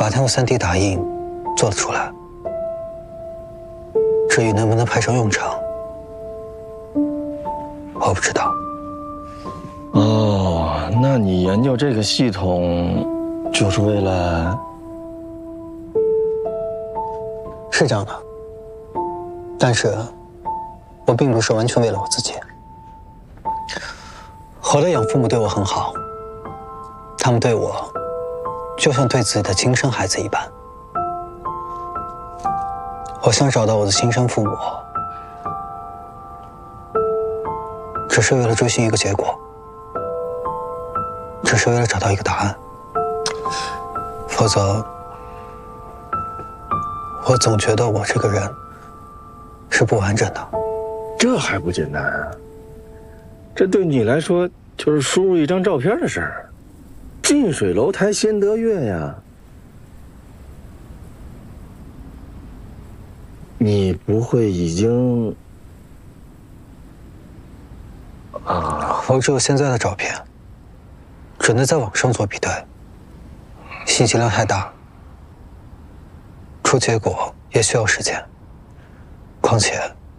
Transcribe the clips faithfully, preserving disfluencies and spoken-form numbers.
把它用 三 D 打印做了出来，至于能不能派上用场，我不知道。 哦，那你研究这个系统，就是为了…… 是这样的，但是我并不是完全为了我自己。我的养父母对我很好，他们对我就像对自己的亲生孩子一般。我想找到我的亲生父母，只是为了追寻一个结果，只是为了找到一个答案。否则，我总觉得我这个人是不完整的。 这还不简单啊？这对你来说就是输入一张照片的事儿。近水楼台先得月呀。你不会已经…… 啊，我只有现在的照片，只能在网上做比对，信息量太大，出结果也需要时间。况且，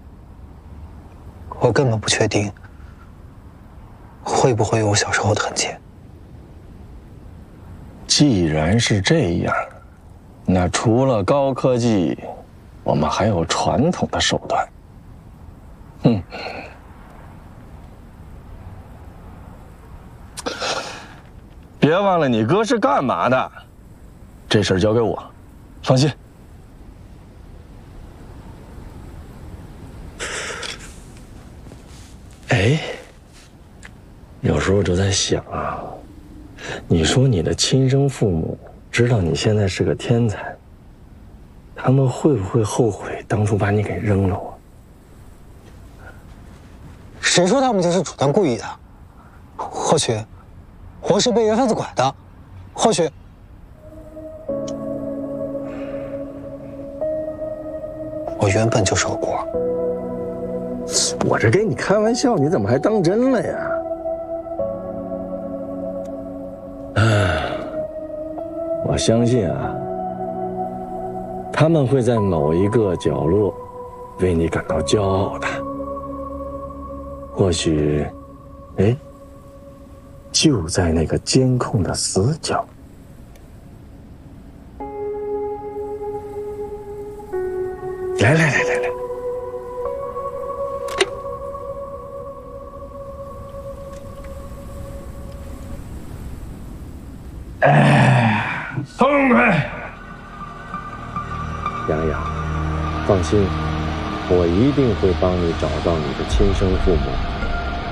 我根本不确定会不会有我小时候的痕迹。 既然是这样，那除了高科技，我们还有传统的手段。哼，别忘了你哥是干嘛的，这事儿交给我，放心。哎，有时候就在想啊，你说你的亲生父母知道你现在是个天才，他们会不会后悔当初把你给扔了啊？ 谁说他们就是主观故意的？或许我是被人贩子拐的，或许我原本就是个孤儿。 我这跟你开玩笑，你怎么还当真了呀？唉，我相信啊，他们会在某一个角落为你感到骄傲的。或许，哎，就在那个监控的死角。来来来来来。哎，痛快！洋洋，放心，我一定会帮你找到你的亲生父母。